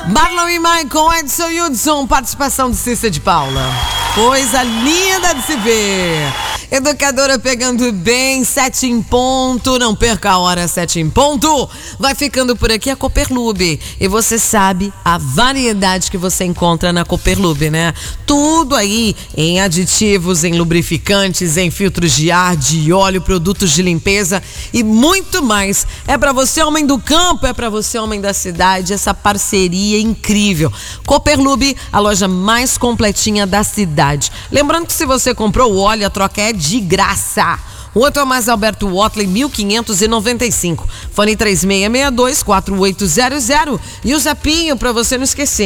Marlon e Michael, Edson Hudson, participação de Cissa de Paula. Coisa linda de se ver. Educadora pegando bem, 7 em ponto, não perca a hora, 7 em ponto. Vai ficando por aqui a Cooperlube. E você sabe a variedade que você encontra na Cooperlube, né? Tudo aí em aditivos, em lubrificantes, em filtros de ar, de óleo, produtos de limpeza e muito mais. É pra você, homem do campo, é pra você, homem da cidade, essa parceria incrível. Cooperlube, a loja mais completinha da cidade. Lembrando que se você comprou o óleo, a troca é de graça. Rua Tomás Alberto Watley, 1595. Fone 3662-4800 e o zapinho pra você não esquecer.